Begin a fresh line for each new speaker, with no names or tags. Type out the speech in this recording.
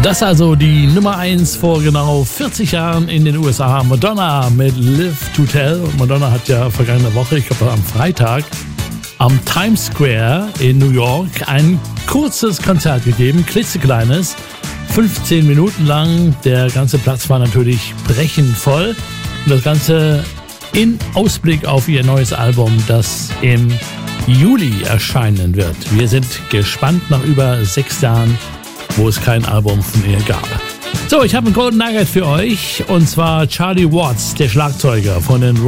Das also die Nummer 1 vor genau 40 Jahren in den USA. Madonna mit Live to Tell. Und Madonna hat ja vergangene Woche, ich glaube am Freitag, am Times Square in New York ein kurzes Konzert gegeben, klitzekleines, 15 Minuten lang. Der ganze Platz war natürlich brechend voll. Und das Ganze in Ausblick auf ihr neues Album, das im Juli erscheinen wird. Wir sind gespannt nach über 6 Jahren, wo es kein Album von ihr gab. So, ich habe einen Golden Nugget für euch, und zwar Charlie Watts, der Schlagzeuger von den